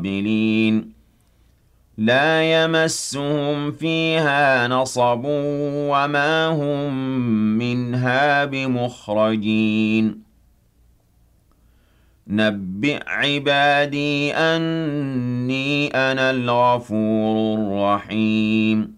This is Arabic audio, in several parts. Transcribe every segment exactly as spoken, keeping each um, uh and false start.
مُقْبِلِينَ لَا يَمَسُّهُمْ فِيهَا نَصَبٌ وَمَا هُم مِّنْهَا بِمُخْرَجِينَ نَبِّئْ عِبَادِي أَنِّي أَنَا الْغَفُورُ الرَّحِيمُ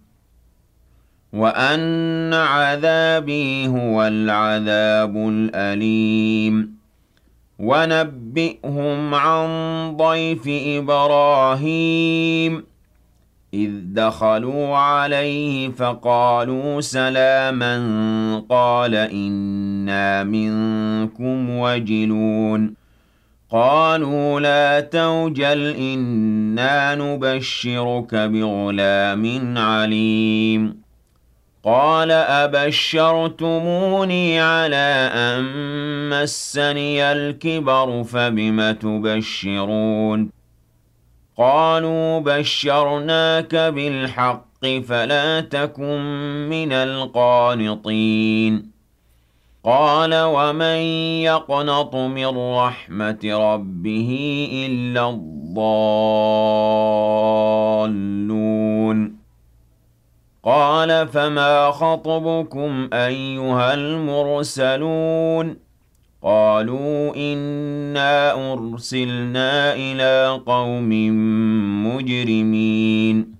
وَأَنَّ عَذَابِي هُوَ الْعَذَابُ الْأَلِيمُ وَنَبِّئْهُمْ عَن ضَيْفِ إِبْرَاهِيمَ إِذْ دَخَلُوا عَلَيْهِ فَقَالُوا سَلَامًا قَالَ إِنَّا مِنكُمْ وَجِلُونَ قَالُوا لَا تَوْجَلْ إِنَّا نُبَشِّرُكَ بِغُلَامٍ عَلِيمٍ قَالَ أَبَشَّرْتُمُونِي عَلَىٰ أَن مَّسَّنِيَ الْكِبَرُ فَبِمَ تُبَشِّرُونَ قَالُوا بَشَّرْنَاكَ بِالْحَقِّ فَلَا تَكُن مِّنَ الْقَانِطِينَ قَالَ وَمَن يَقْنَطُ مِن رَّحْمَةِ رَبِّهِ إِلَّا الضَّالُّونَ قَالَ فَمَا خَطْبُكُمْ أَيُّهَا الْمُرْسَلُونَ قَالُوا إِنَّا أُرْسِلْنَا إِلَىٰ قَوْمٍ مُّجْرِمِينَ